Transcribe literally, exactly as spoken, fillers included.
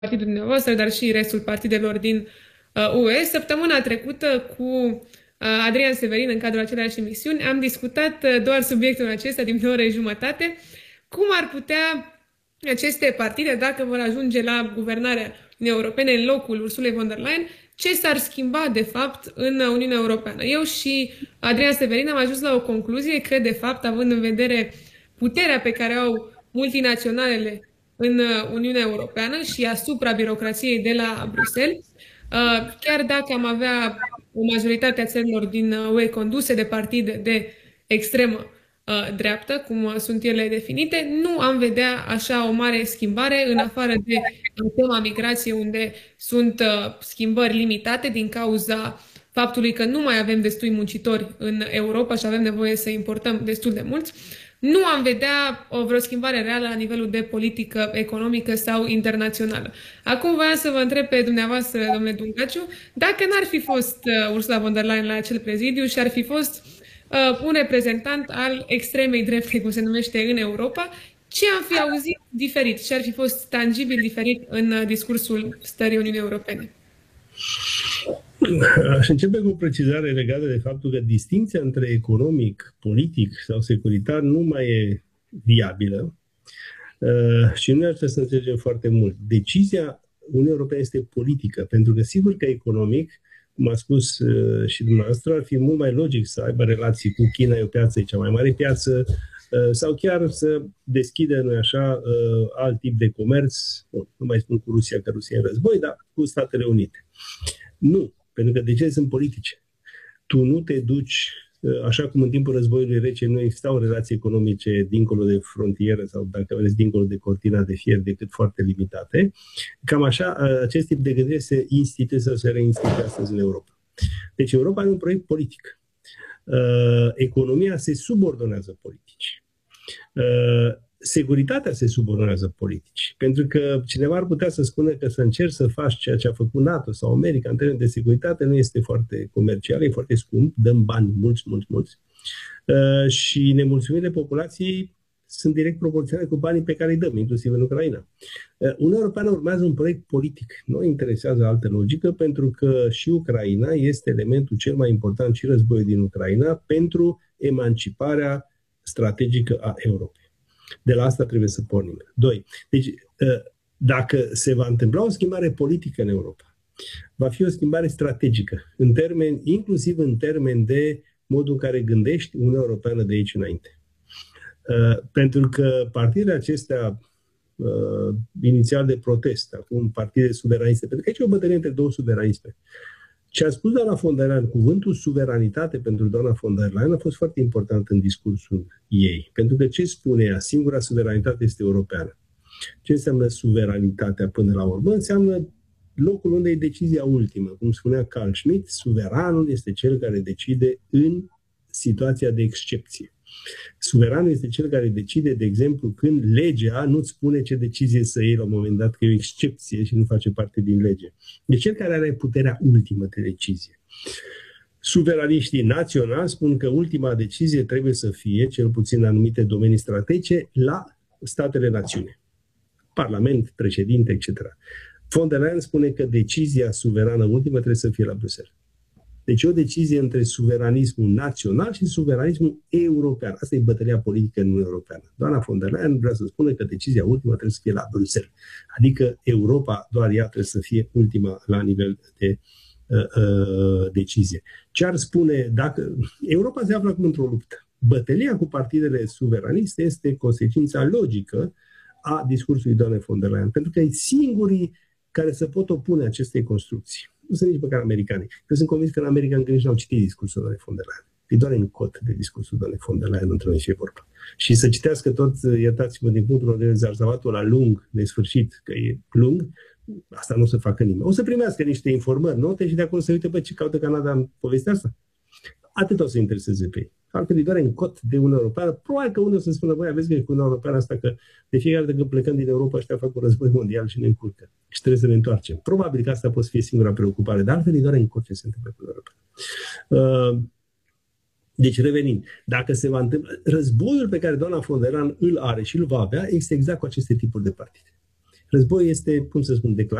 partidul dumneavoastră, dar și restul partidelor din U E. Săptămâna trecută cu Adrian Severin, în cadrul aceleași emisiuni, am discutat doar subiectul acesta din o oră jumătate. Cum ar putea aceste partide, dacă vor ajunge la guvernarea Uniunii Europene în locul Ursulei von der Leyen, ce s-ar schimba, de fapt, în Uniunea Europeană? Eu și Adrian Severin am ajuns la o concluzie că, de fapt, având în vedere puterea pe care au multinaționalele în Uniunea Europeană și asupra birocrației de la Bruxelles, chiar dacă am avea o majoritate a țărilor din U E conduse de partide de extremă dreaptă, cum sunt ele definite, nu am vedea așa o mare schimbare, în afară de tema migrației, unde sunt schimbări limitate din cauza faptului că nu mai avem destui muncitori în Europa și avem nevoie să importăm destul de mulți. Nu am vedea o vreo schimbare reală la nivelul de politică economică sau internațională. Acum voiam să vă întreb pe dumneavoastră, domnule Dungaciu, dacă n-ar fi fost Ursula von der Leyen la acel prezidiu și ar fi fost uh, un reprezentant al extremei drepte, cum se numește în Europa, ce am fi auzit diferit? Ce ar fi fost tangibil diferit în discursul stării Uniunii Europene? Aș începe cu o precizare legată de faptul că distinția între economic, politic sau securitar nu mai e viabilă uh, și nu ar trebui să înțelegem foarte mult. Decizia Uniunii Europene este politică, pentru că sigur că economic, cum a spus uh, și dumneavoastră, ar fi mult mai logic să aibă relații cu China, e o piață, e cea mai mare piață, uh, sau chiar să deschidă, nu așa, uh, alt tip de comerț, bun, nu mai spun cu Rusia, că Rusia e în război, dar cu Statele Unite. Nu. Pentru că decizii sunt politice. Tu nu te duci, așa cum în timpul războiului rece nu existau relații economice dincolo de frontieră sau, dacă vreți, dincolo de cortina de fier, decât foarte limitate. Cam așa, acest tip de gândire se instituie sau se reinstituie astăzi în Europa. Deci Europa are un proiect politic. Economia se subordonează politicii. Securitatea se subordonează politicii. Pentru că cineva ar putea să spună că să încerci să faci ceea ce a făcut NATO sau America în termen de securitate nu este foarte comercial, e foarte scump, dăm bani mulți, mulți, mulți. Uh, și nemulțumirile populației sunt direct proporționale cu banii pe care îi dăm, inclusiv în Ucraina. Uh, Uniunea Europeană urmează un proiect politic. Nu îi interesează altă logică, pentru că și Ucraina este elementul cel mai important și războiul din Ucraina pentru emanciparea strategică a Europei. De la asta trebuie să pornim. Doi. Deci, dacă se va întâmpla o schimbare politică în Europa, va fi o schimbare strategică, în termen, inclusiv în termen de modul în care gândești Uniunea Europeană de aici înainte. Pentru că partidele acestea inițial de protest, acum partide suveraniste, pentru că aici e o bătălie între două suveranisme. Ce a spus doamna von der Leyen, cuvântul suveranitate pentru doamna von der Leyen a fost foarte important în discursul ei. Pentru că ce spune ea? Singura suveranitate este europeană. Ce înseamnă suveranitatea până la urmă? Înseamnă locul unde e decizia ultimă. Cum spunea Carl Schmitt, suveranul este cel care decide în situația de excepție. Suveranul este cel care decide, de exemplu, când legea nu-ți spune ce decizie să iei la un moment dat, că e o excepție și nu face parte din lege. Deci cel care are puterea ultimă de decizie. Suveraniștii naționali spun că ultima decizie trebuie să fie, cel puțin în anumite domenii strategice, la statele națiune. Parlament, președinte, et cetera. Von der Leyen spune că decizia suverană ultimă trebuie să fie la Bruxelles. Deci o decizie între suveranismul național și suveranismul european. Asta e bătălia politică în Uniunea Europeană. Doamna von der Leyen vrea să spună că decizia ultimă trebuie să fie la Bruxelles. Adică Europa, doar ea trebuie să fie ultima la nivel de uh, uh, decizie. Ce ar spune dacă... Europa se află acum într-o luptă. Bătălia cu partidele suveraniste este consecința logică a discursului doamnei von der Leyen. Pentru că e singurii care se pot opune acestei construcții. Nu sunt nici măcar americani. Eu sunt convins că în America încă nici n-au citit discursul doamnei von der Leyen. E doar în cot de discursul doamnei von der Leyen într-o și vorba. Și să citească tot, iertați-mă din punctul meu de vedere, zarzavatul la lung, de sfârșit, că e lung, asta nu o să facă nimeni. O să primească niște informări, note și de acolo să uite, bă, ce caută Canada în povestea asta. Atât o să intereseze pe ei. Altfel e doar în cot de Uniunea Europeană. Probabil că unul o să spună, băi, aveți grijă cu Uniunea Europeană asta, că de fiecare dată când plecăm din Europa ăștia fac un război mondial și ne încurcă. Și trebuie să ne întoarcem. Probabil că asta poate fi singura preocupare, dar altfel e doar în cot ce se întâmplă cu Uniunea Europeană. Uh, deci, revenind, dacă se va întâmpla, războiul pe care doamna von der Leyen îl are și îl va avea este exact cu aceste tipuri de partide. Războiul este, cum să spun, declarat